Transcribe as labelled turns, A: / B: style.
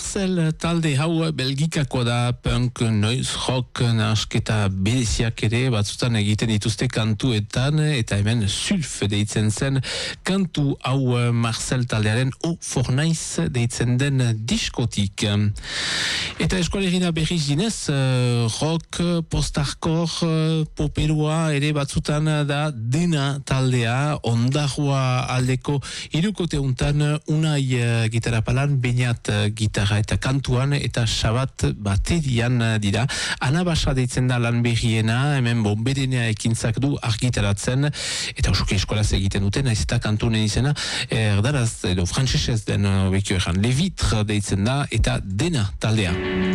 A: Marcel talde hau belgikakoa da, punk, noise, rock, nasketa bereziak ere, batzutan egiten dituzte kantuetan, eta hemen sulf deitzen zen kantu hau Marcel taldearen O Fornaiz deitzen den diskotik. Eta eskualerina berriz dinez, rock, post-hardcore, poperua ere batzutan da dena taldea, ondarrua aldeko irukote untan Unai gitarra palan, Beñat gitarra eta kantuan eta Xabat baterian dira. Anabasa deitzen da lan berriena, hemen bomberenea ekintzak du argitaratzen, eta osoki eskolaz egiten duten, naiz eta kantunen izena, erdaraz edo frantsesez den bekio egan, Le Vitre deitzen da eta dena taldea.